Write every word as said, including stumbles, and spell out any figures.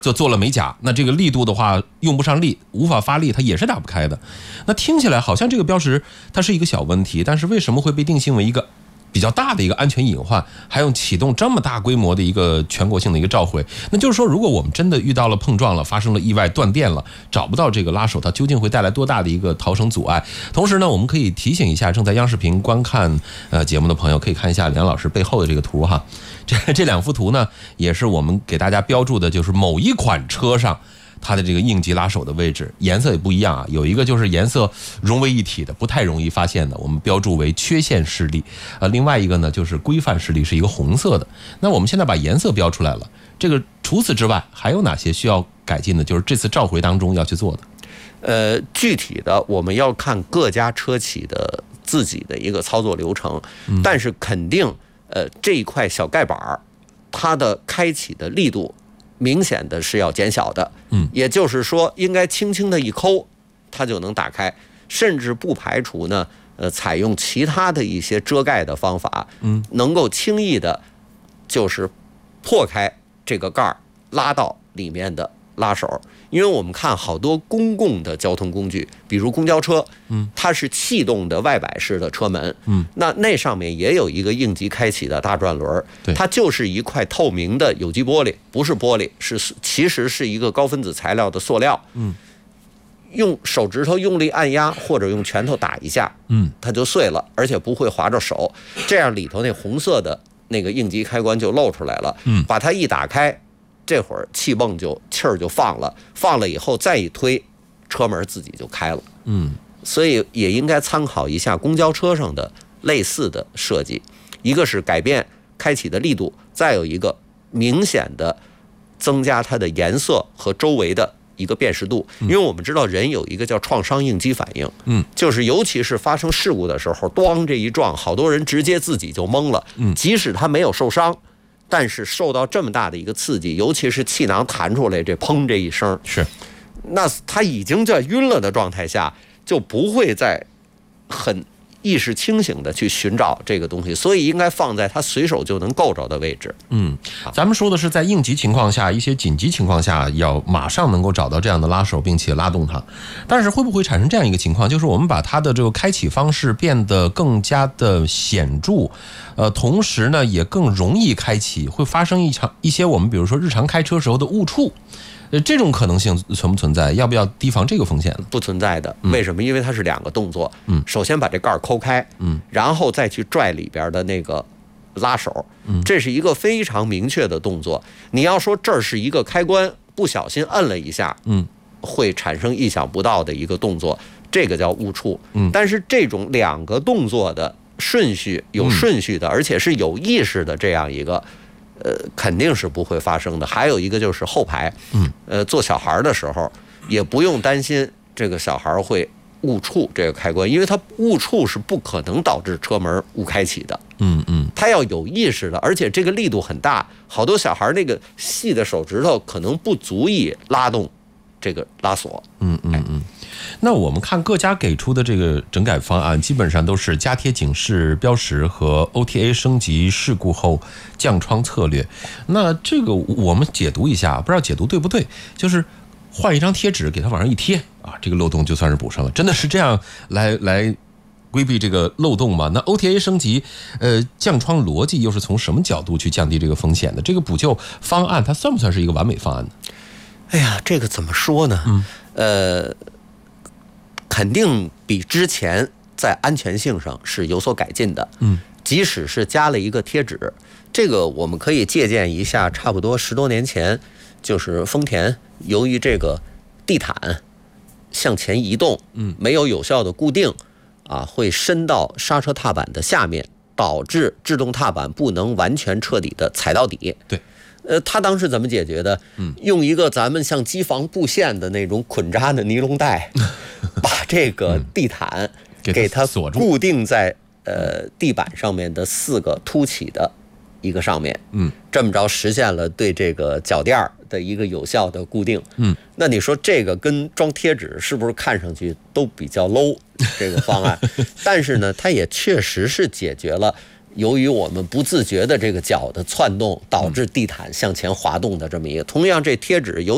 就做了美甲，那这个力度的话用不上力，无法发力，它也是打不开的。那听起来好像这个标识它是一个小问题，但是为什么会被定性为一个比较大的一个安全隐患，还用启动这么大规模的一个全国性的一个召回？那就是说，如果我们真的遇到了碰撞了，发生了意外断电了，找不到这个拉手，它究竟会带来多大的一个逃生阻碍？同时呢，我们可以提醒一下正在央视频观看呃节目的朋友，可以看一下梁老师背后的这个图哈。这这两幅图呢，也是我们给大家标注的，就是某一款车上它的这个应急拉手的位置，颜色也不一样啊。有一个就是颜色融为一体的，不太容易发现的，我们标注为缺陷示例。呃，另外一个呢就是规范示例，是一个红色的。那我们现在把颜色标出来了，这个除此之外还有哪些需要改进的？就是这次召回当中要去做的。 呃，具体的我们要看各家车企的自己的一个操作流程，嗯、但是肯定呃这一块小盖板它的开启的力度明显的是要减小的，嗯，也就是说，应该轻轻的一抠，它就能打开，甚至不排除呢，呃，采用其他的一些遮盖的方法，嗯，能够轻易的，就是破开这个盖儿，拉到里面的拉手。因为我们看好多公共的交通工具，比如公交车，嗯，它是气动的外摆式的车门，嗯，那那上面也有一个应急开启的大转轮，它就是一块透明的有机玻璃，不是玻璃，是其实是一个高分子材料的塑料，嗯，用手指头用力按压或者用拳头打一下，嗯，它就碎了，而且不会划着手，这样里头那红色的那个应急开关就露出来了，嗯，把它一打开。这会儿气泵就气儿就放了，放了以后再一推，车门自己就开了。嗯，所以也应该参考一下公交车上的类似的设计，一个是改变开启的力度，再有一个明显的增加它的颜色和周围的一个辨识度。因为我们知道人有一个叫创伤应激反应，嗯，就是尤其是发生事故的时候，咣这一撞，好多人直接自己就懵了，嗯，即使他没有受伤。但是受到这么大的一个刺激，尤其是气囊弹出来这砰这一声， 是， 那他已经在晕了的状态下，就不会再很意识清醒的去寻找这个东西，所以应该放在他随手就能够着的位置。 嗯，咱们说的是在应急情况下，一些紧急情况下要马上能够找到这样的拉手，并且拉动它。但是会不会产生这样一个情况，就是我们把它的这个开启方式变得更加的显著，呃，同时呢也更容易开启，会发生一场一些我们比如说日常开车时候的误触。呃，这种可能性存不存在？要不要提防这个风险呢？ 不存在的。为什么？因为它是两个动作。嗯，首先把这盖儿抠开，嗯，然后再去拽里边的那个拉手，嗯，这是一个非常明确的动作。你要说这儿是一个开关，不小心摁了一下，嗯，会产生意想不到的一个动作，这个叫误触。嗯，但是这种两个动作的顺序有顺序的，而且是有意识的这样一个。呃，肯定是不会发生的。还有一个就是后排，嗯，呃，做小孩的时候也不用担心这个小孩会误触这个开关，因为它误触是不可能导致车门误开启的。嗯嗯，他要有意识的，而且这个力度很大，好多小孩那个细的手指头可能不足以拉动这个拉锁。 嗯嗯嗯。那我们看各家给出的这个整改方案，基本上都是加贴警示标识和 O T A 升级事故后降窗策略。那这个我们解读一下，不知道解读对不对？就是换一张贴纸给它往上一贴啊，这个漏洞就算是补上了。真的是这样来来规避这个漏洞吗？那 O T A 升级，呃，降窗逻辑又是从什么角度去降低这个风险的？这个补救方案它算不算是一个完美方案呢？ 哎呀，这个怎么说呢？嗯，呃。肯定比之前在安全性上是有所改进的，嗯，即使是加了一个贴纸，这个我们可以借鉴一下，差不多十多年前，就是丰田由于这个地毯向前移动，嗯，没有有效的固定，啊，会伸到刹车踏板的下面，导致制动踏板不能完全彻底的踩到底。 对。 呃，他当时怎么解决的？嗯，用一个咱们像机房布线的那种捆扎的尼龙带，把这个地毯给它固定在呃地板上面的四个凸起的一个上面。嗯，这么着实现了对这个脚垫的一个有效的固定。嗯，那你说这个跟装贴纸是不是看上去都比较 low 这个方案？但是呢，它也确实是解决了。由于我们不自觉的这个脚的窜动，导致地毯向前滑动的这么一个，同样这贴纸有